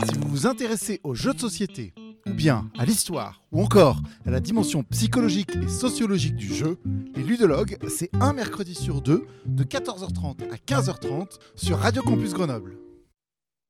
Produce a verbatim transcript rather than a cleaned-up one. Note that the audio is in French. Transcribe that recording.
Si vous vous intéressez aux jeux de société, ou bien à l'histoire, ou encore à la dimension psychologique et sociologique du jeu, les Ludologues, c'est un mercredi sur deux, de quatorze heures trente à quinze heures trente, sur Radio Campus Grenoble.